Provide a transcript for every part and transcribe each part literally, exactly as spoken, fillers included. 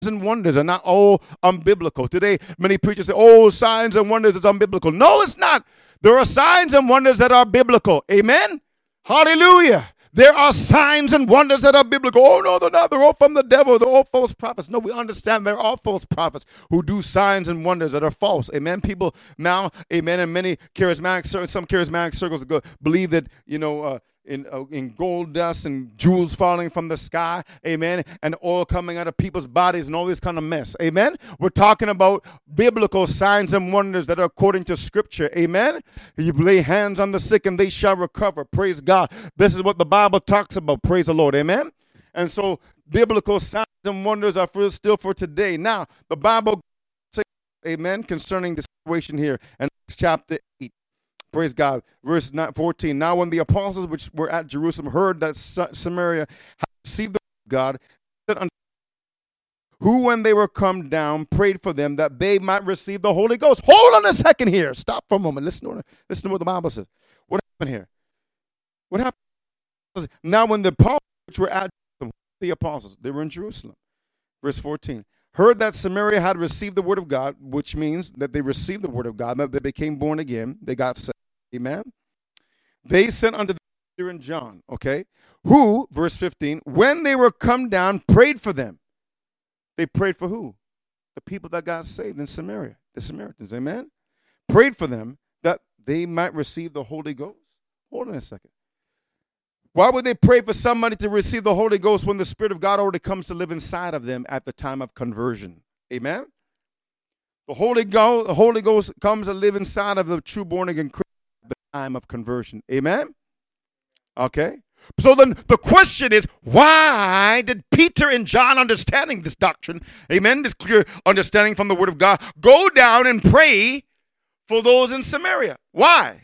and wonders are not all unbiblical. Today, many preachers say, oh, signs and wonders is unbiblical. No, it's not. There are signs and wonders that are biblical. Amen? Hallelujah. There are signs and wonders that are biblical. Oh, no, they're not. They're all from the devil. They're all false prophets. No, we understand there are false prophets who do signs and wonders that are false. Amen. People now, amen, and many charismatic circles, some charismatic circles go, believe that, you know, uh, in uh, in gold dust and jewels falling from the sky, amen, and oil coming out of people's bodies and all this kind of mess, amen. We're talking about biblical signs and wonders that are according to Scripture, amen. You lay hands on the sick and they shall recover, praise God. This is what the Bible talks about, praise the Lord, amen. And so biblical signs and wonders are for, still for today. Now, the Bible says, amen, concerning the situation here in chapter eight. Praise God. Verse fourteen. Now when the apostles which were at Jerusalem heard that Samaria had received the word of God, who when they were come down prayed for them that they might receive the Holy Ghost. Hold on a second here. Stop for a moment. Listen to what, listen to what the Bible says. What happened here? What happened? Now when the apostles which were at Jerusalem, the apostles, they were in Jerusalem. Verse fourteen. Heard that Samaria had received the word of God, which means that they received the word of God, that they became born again. They got saved. Amen. They sent unto Peter and John, okay, who, verse fifteen, when they were come down, prayed for them. They prayed for who? The people that got saved in Samaria, the Samaritans, amen. Prayed for them that they might receive the Holy Ghost. Hold on a second. Why would they pray for somebody to receive the Holy Ghost when the Spirit of God already comes to live inside of them at the time of conversion? Amen. The Holy Ghost, the Holy Ghost comes to live inside of the true born again Christian at the time of conversion. Amen. Okay. So then the question is, why did Peter and John, understanding this doctrine, amen, this clear understanding from the Word of God, go down and pray for those in Samaria? Why?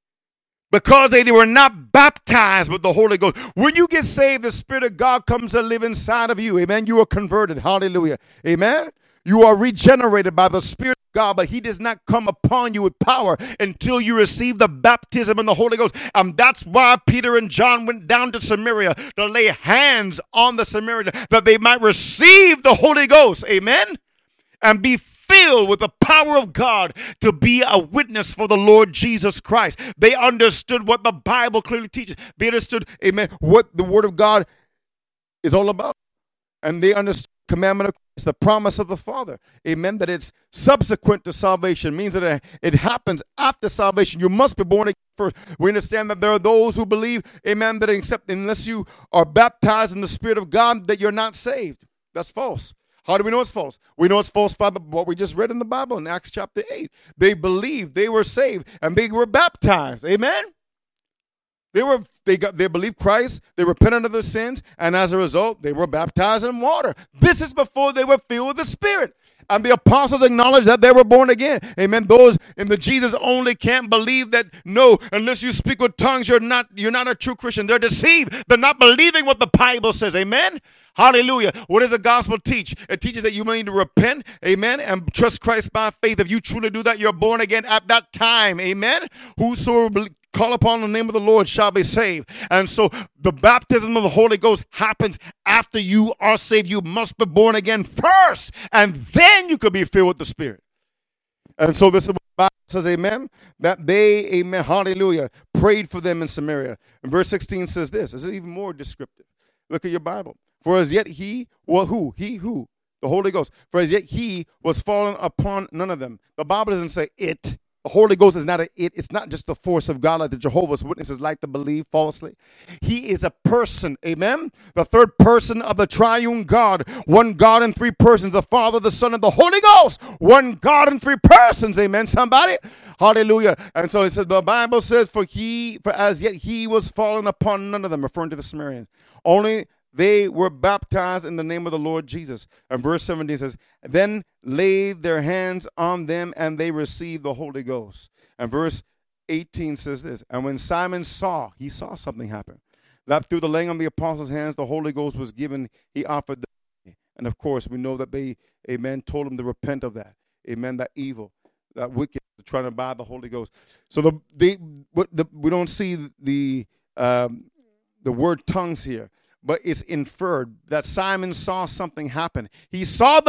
Because they were not baptized with the Holy Ghost. When you get saved, the Spirit of God comes to live inside of you. Amen. You are converted. Hallelujah. Amen. You are regenerated by the Spirit of God, but He does not come upon you with power until you receive the baptism in the Holy Ghost. And that's why Peter and John went down to Samaria to lay hands on the Samaritans that they might receive the Holy Ghost. Amen. And be filled with the power of God to be a witness for the Lord Jesus Christ. They understood what the Bible clearly teaches. They understood, amen, what the Word of God is all about. And they understood the commandment of Christ, the promise of the Father. Amen, that it's subsequent to salvation. It means that it happens after salvation. You must be born again first. We understand that there are those who believe, amen, that except unless you are baptized in the Spirit of God, that you're not saved. That's false. How do we know it's false? We know it's false by the, what we just read in the Bible in Acts chapter eight. They believed, they were saved, and they were baptized. Amen? They were they got they believed Christ, they repented of their sins, and as a result, they were baptized in water. This is before they were filled with the Spirit. And the apostles acknowledged that they were born again. Amen. Those in the Jesus only can't believe that, no, unless you speak with tongues, you're not you're not a true Christian. They're deceived. They're not believing what the Bible says. Amen. Hallelujah. What does the gospel teach? It teaches that you need to repent, amen, and trust Christ by faith. If you truly do that, you're born again at that time. Amen. Whosoever call upon the name of the Lord shall be saved. And so the baptism of the Holy Ghost happens after you are saved. You must be born again first, and then you could be filled with the Spirit. And so this is what the Bible says, amen, that they, amen, hallelujah, prayed for them in Samaria. And verse sixteen says this. This is even more descriptive. Look at your Bible. For as yet he, well, who? He who? The Holy Ghost. For as yet he was fallen upon none of them. The Bible doesn't say it. The Holy Ghost is not a it. It's not just the force of God like the Jehovah's Witnesses like to believe falsely. He is a person, amen? The third person of the triune God. One God in three persons, the Father, the Son, and the Holy Ghost. One God in three persons, amen, somebody? Hallelujah. And so it says, the Bible says, for he, for as yet he was fallen upon none of them, referring to the Samaritans. Only they were baptized in the name of the Lord Jesus. And verse seventeen says, then laid their hands on them and they received the Holy Ghost. And verse eighteen says this, and when Simon saw, he saw something happen, that through the laying on the apostles' hands, the Holy Ghost was given, he offered them. And of course, we know that they, amen, told him to repent of that. Amen, that evil, that wicked, trying to buy the Holy Ghost. So the, they, the we don't see the, um, the word tongues here. but it's inferred that Simon saw something happen. He saw the